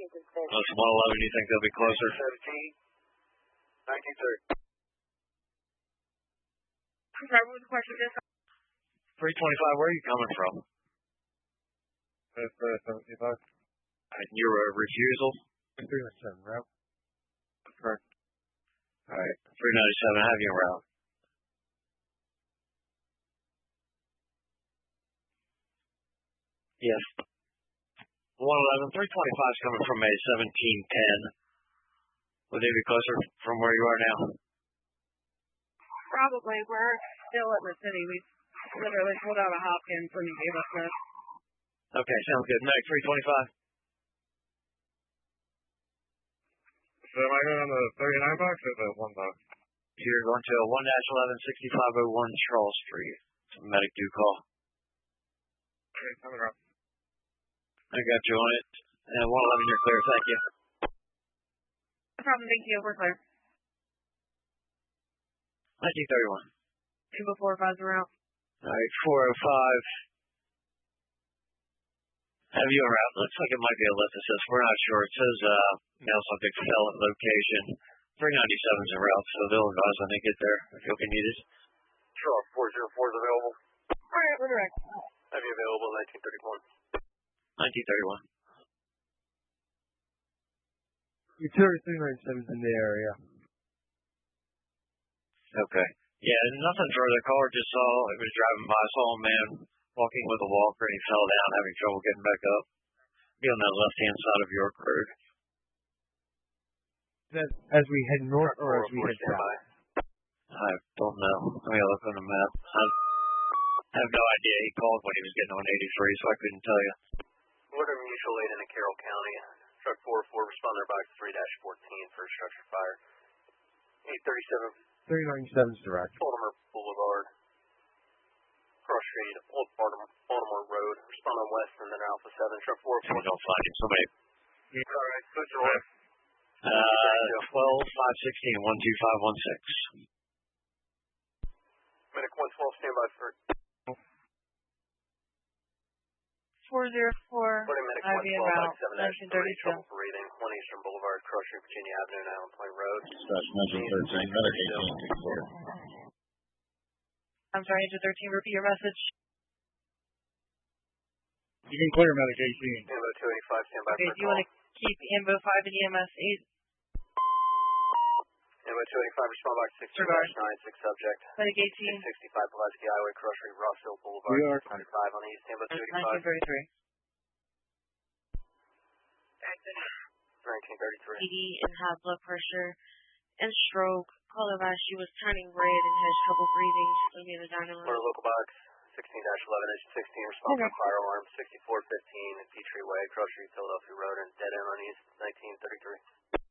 That's 111. You think they'll be closer? 17, 1930. Driver with a question, yes. 325, where are you coming from? 75. Your refusal? 397 route. Correct. All right. 397, have you en route? Yes. 111, 325 is coming from a 1710. Would they be closer from where you are now? Probably. We're still in the city. We literally pulled out of Hopkins when you gave us this. Okay, sounds good. Meg, 325. So am I going on the 39 box or the 1 box? You're going to 1-11-6501 Charles Street. Medic do call. Okay, coming up. I got you on it. 111, you're clear. Thank you. No problem. Thank you. We're clear. 1931. 204 route. All right, 405. Have you en route? Looks like it might be a lift assist. We're not sure. It says mail subject fell at location. 397's en route, so they'll advise when they get there if you'll be needed. Sure, 404 is available. All right, we're direct. Have you available 1931? 1931. Utility 397's in the area. Okay. Yeah, nothing further. Caller just saw, it was driving by, saw a man walking with a walker and he fell down, having trouble getting back up. Be on that left-hand side of York Road. Is that as we head north or as we head south? I don't know. Let me look on the map. I have no idea. He called when he was getting on 83, so I couldn't tell you. Woodham Mutual Aid in Carroll County. Truck 404 responder box 3-14 for a structure fire. 837. 397's direct. Baltimore Boulevard. Cross Street, Old Baltimore Road. Respond on west and then Alpha 7. Truck 404. Someone don't find him. Somebody. All right, switch your left. 12-516-12516. Medic 112, stand by for. 404. Medic IV 112, route. 1932. Trouble breathing. 1 Eastern Boulevard, Cross Street, Virginia Avenue, and Allen Point Road. That's 1913. Medic 18. I'm sorry, Engine 13, repeat your message. You can clear Medic 18. Ambo 285, stand by Okay, for do you want to keep Ambo 5 and EMS 8? Ambo 285, respond box 16-96 subject. Medic 18. 65 Pulaski Highway, Cross Street, Rossville Boulevard. We are 25 on the east. Ambo 285. 1933. PD and high blood pressure and stroke. Caller advised she was turning red and has trouble breathing. She's going to be in the dining room. Order local box 16-11-16, respond for fire alarm 6415 at Petrie Way, Cross Street, Philadelphia Road, and dead end on east 1933.